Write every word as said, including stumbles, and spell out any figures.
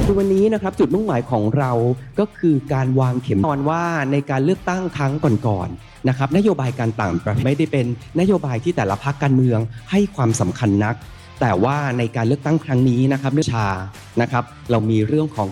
คือวันนี้นะครับจุดมุ่งหมายของเราก็คือการวางเข็มนอนว่าในการเลือกตั้งครั้งก่อนๆนะครับนโยบายการต่างประเทศไม่ได้เป็นนโยบายที่แต่ละพรรคการเมืองให้ความสำคัญนักแต่ว่าในการเลือกตั้งครั้งนี้นะครับเนื้อชานะครับเรามีเรื่องของ